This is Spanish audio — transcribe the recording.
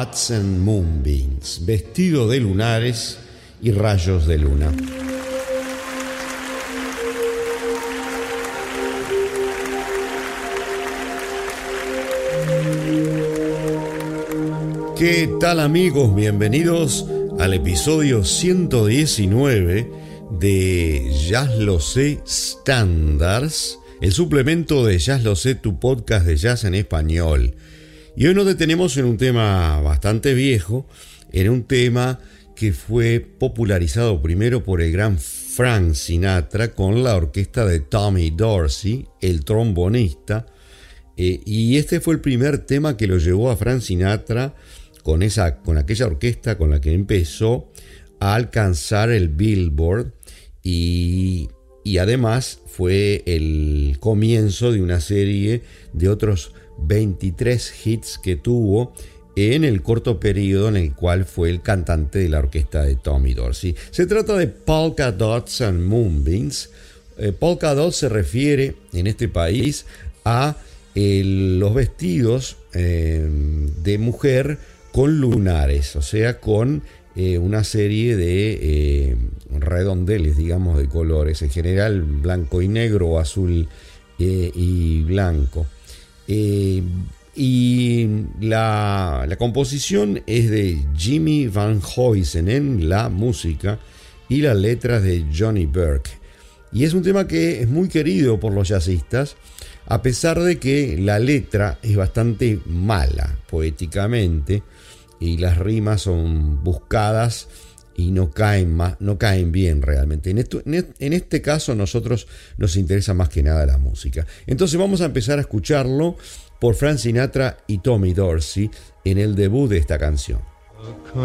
Bats and Moonbeams, vestido de lunares y rayos de luna. ¿Qué tal, amigos? Bienvenidos al episodio 119 de Jazz Lo Sé Standards, el suplemento de Jazz Lo Sé, tu podcast de jazz en español. Y hoy nos detenemos en un tema bastante viejo, en un tema que fue popularizado primero por el gran Frank Sinatra con la orquesta de Tommy Dorsey, el trombonista, y este fue el primer tema que lo llevó a Frank Sinatra con aquella orquesta con la que empezó a alcanzar el Billboard, y además fue el comienzo de una serie de otros 23 hits que tuvo en el corto periodo en el cual fue el cantante de la orquesta de Tommy Dorsey. Se trata de Polka Dots and Moonbeams. Polka Dots se refiere en este país a los vestidos de mujer con lunares, o sea, con una serie de redondeles, digamos, de colores, en general blanco y negro, azul y blanco. Y la composición es de Jimmy Van Huysen en la música y las letras de Johnny Burke. Y es un tema que es muy querido por los jazzistas, a pesar de que la letra es bastante mala poéticamente y las rimas son buscadas y no caen bien realmente. En este caso, a nosotros nos interesa más que nada la música. Entonces vamos a empezar a escucharlo por Frank Sinatra y Tommy Dorsey en el debut de esta canción.